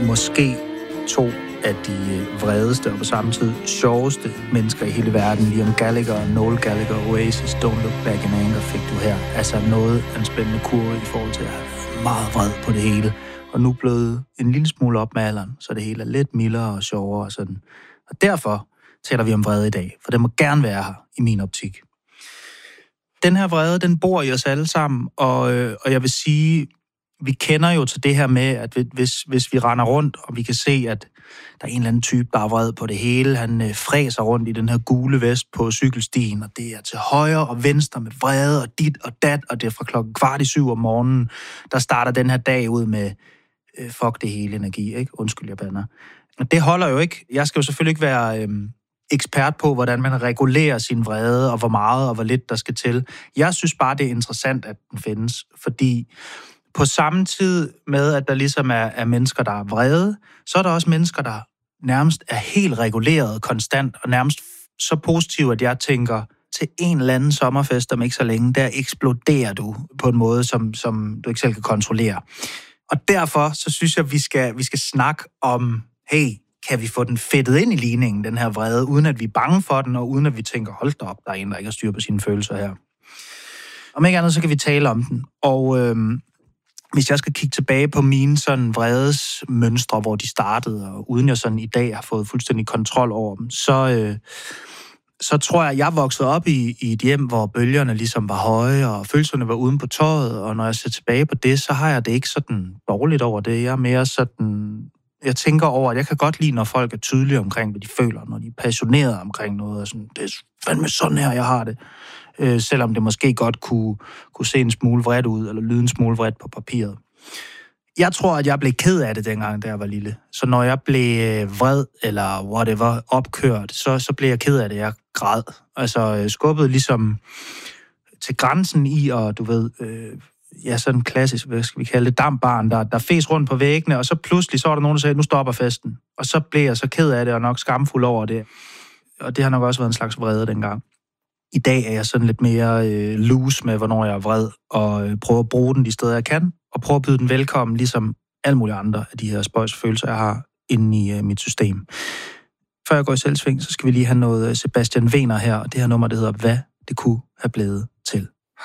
måske to af de vredeste og på samme tid sjoveste mennesker i hele verden. Liam Gallagher og Noel Gallagher, Oasis, Don't Look Back in Anger, fik du her. Altså noget af en spændende kurve i forhold til at have meget vred på det hele. Og nu blevet en lille smule op med alderen, så det hele er lidt mildere og sjovere og sådan. Og derfor taler vi om vrede i dag, for det må gerne være her i min optik. Den her vrede, den bor i os alle sammen, og jeg vil sige, vi kender jo til det her med, at hvis vi render rundt, og vi kan se, at der er en eller anden type, der er vred på det hele, han fræser rundt i den her gule vest på cykelstien, og det er til højre og venstre med vrede og dit og dat, og det er fra 6:15 om morgenen, der starter den her dag ud med fuck det hele energi, ikke? Undskyld, jeg bander. Og det holder jo ikke. Jeg skal jo selvfølgelig ikke være ekspert på, hvordan man regulerer sin vrede, og hvor meget og hvor lidt der skal til. Jeg synes bare, det er interessant, at den findes, fordi på samme tid med, at der ligesom er mennesker, der er vrede, så er der også mennesker, der nærmest er helt reguleret konstant, og nærmest så positivt, at jeg tænker, til en eller anden sommerfest om ikke så længe, der eksploderer du på en måde, som du ikke selv kan kontrollere. Og derfor så synes jeg, vi skal snakke om, hey, kan vi få den fedtet ind i ligningen, den her vrede, uden at vi er bange for den, og uden at vi tænker, hold da op, der er en, der ikke har styr på sine følelser her. Om ikke andet, så kan vi tale om den. Og hvis jeg skal kigge tilbage på mine sådan vredes mønstre, hvor de startede, og uden jeg sådan i dag har fået fuldstændig kontrol over dem, så tror jeg voksede op i et hjem, hvor bølgerne ligesom var høje, og følelserne var uden på tøjet, og når jeg ser tilbage på det, så har jeg det ikke sådan dårligt over det. Jeg er mere sådan, jeg tænker over, at jeg kan godt lide, når folk er tydelige omkring, hvad de føler, når de er passionerede omkring noget, og sådan, det er fandme sådan her, jeg har det. Selvom det måske godt kunne se en smule vredt ud, eller lyde en smule vredt på papiret. Jeg tror, at jeg blev ked af det dengang, da jeg var lille. Så når jeg blev vred, eller whatever, opkørt, så blev jeg ked af det. Jeg græd. Altså skubbede ligesom til grænsen i, og du ved, sådan klassisk, hvad skal vi kalde det, dampbarn, der fes rundt på væggene, og så pludselig, så var der nogen, der sagde, nu stopper festen. Og så blev jeg så ked af det, og nok skamfuld over det. Og det har nok også været en slags vrede dengang. I dag er jeg sådan lidt mere loose med, hvornår jeg er vred, og prøver at bruge den de steder, jeg kan, og prøver at byde den velkommen, ligesom alle mulige andre af de her spøjsfølelser, jeg har inde i mit system. Før jeg går i selvsving, så skal vi lige have noget Sebastian Wener her, og det her nummer, det hedder Hvad det kunne have blevet til.